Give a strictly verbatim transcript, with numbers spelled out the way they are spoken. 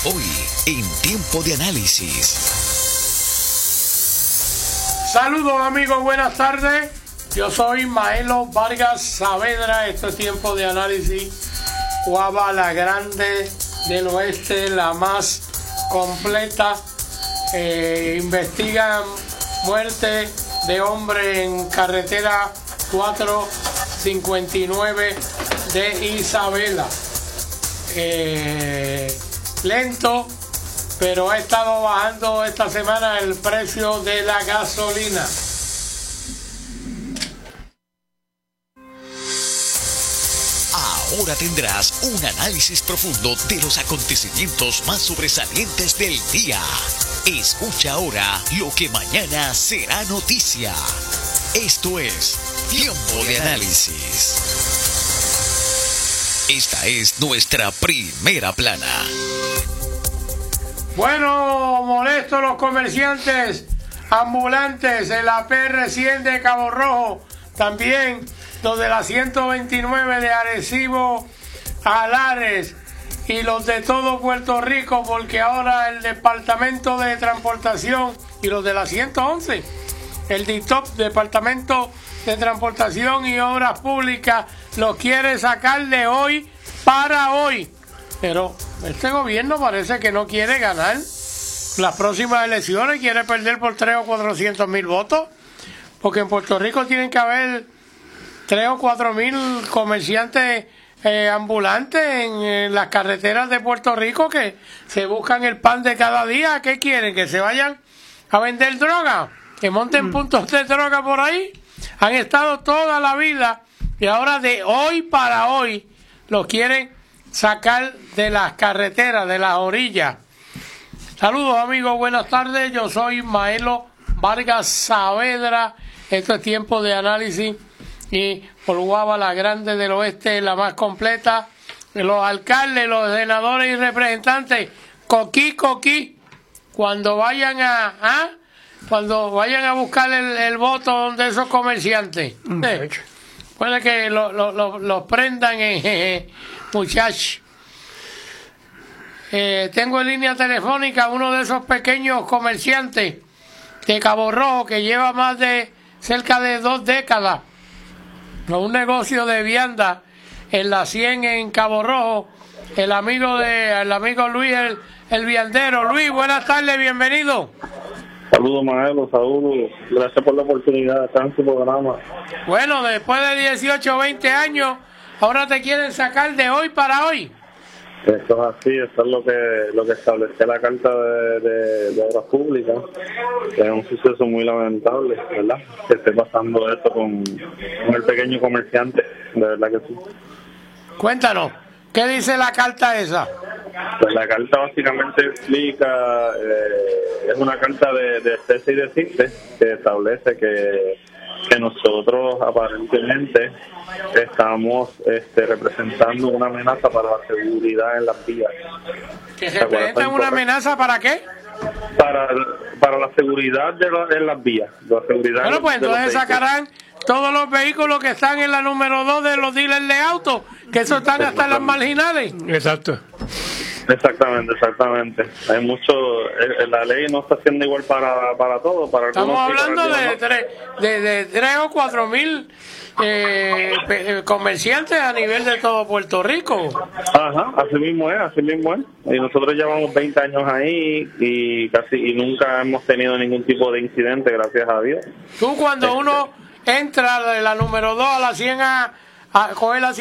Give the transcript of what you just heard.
Hoy, en Tiempo de Análisis. Saludos amigos, buenas tardes. Yo soy Maelo Vargas Saavedra. Esto es Tiempo de Análisis. Guava la Grande del Oeste, la más completa. Eh, investigan muerte de hombre en carretera cuatrocientos cincuenta y nueve de Isabela. Eh, lento, pero ha estado bajando esta semana el precio de la gasolina. Ahora tendrás un análisis profundo de los acontecimientos más sobresalientes del día. Escucha ahora lo que mañana será noticia. Esto es Tiempo de Análisis. Esta es nuestra primera plana. Bueno, molesto los comerciantes ambulantes en la P R cien de Cabo Rojo, también los de la ciento veintinueve de Arecibo a Lares y los de todo Puerto Rico, porque ahora el Departamento de Transportación y los de la ciento once, el D I T O P, Departamento de Transportación y Obras Públicas, los quiere sacar de hoy para hoy. Pero este gobierno parece que no quiere ganar las próximas elecciones, quiere perder por tres o cuatrocientos mil votos, porque en Puerto Rico tienen que haber tres o cuatro mil comerciantes eh, ambulantes en, en las carreteras de Puerto Rico que se buscan el pan de cada día. ¿Qué quieren? ¿Que se vayan a vender droga? ¿Que monten mm. puntos de droga por ahí? Han estado toda la vida y ahora de hoy para hoy los quieren sacar de las carreteras, de las orillas. Saludos amigos, buenas tardes. Yo soy Maelo Vargas Saavedra. Esto es Tiempo de Análisis. Y por Guava la Grande del Oeste, la más completa. Los alcaldes, los senadores y representantes, coquí, coquí, cuando vayan a, ¿ah? cuando vayan a buscar el, el voto de esos comerciantes. Mm, eh, puede que los lo, lo, lo prendan, eh, muchachos. Eh, tengo en línea telefónica uno de esos pequeños comerciantes de Cabo Rojo que lleva más de cerca de dos décadas con un negocio de vianda en la cien en Cabo Rojo, el amigo de el amigo Luis el, el viandero. Luis, buenas tardes, bienvenido. Saludos Maelo, saludos, gracias por la oportunidad de estar en su programa. Bueno, después de dieciocho o veinte años, ahora te quieren sacar de hoy para hoy. Eso es así, eso es lo que lo que establece la Carta de, de, de Obras Públicas, que es un suceso muy lamentable, ¿verdad? Que esté pasando esto con, con el pequeño comerciante, de verdad que sí. Cuéntanos, ¿qué dice la carta esa? Pues la carta básicamente explica, eh, es una carta de, de cese y desiste que establece que, que nosotros aparentemente estamos este, representando una amenaza para la seguridad en las vías. ¿Que representan una amenaza para qué? Para, para la seguridad de, la, de las vías. La seguridad bueno, pues de entonces sacarán todos los vehículos que están en la número dos de los dealers de autos, que eso están hasta en las marginales. Exacto. Exactamente, exactamente. Hay mucho, la ley no está siendo igual para, para todos. Para Estamos hablando de tres, de, de tres o cuatro mil eh, comerciantes a nivel de todo Puerto Rico. Ajá, así mismo es, así mismo es. Y nosotros llevamos veinte años ahí y casi y nunca hemos tenido ningún tipo de incidente, gracias a Dios. Tú cuando uno entra de la número dos a la cien a, a coger la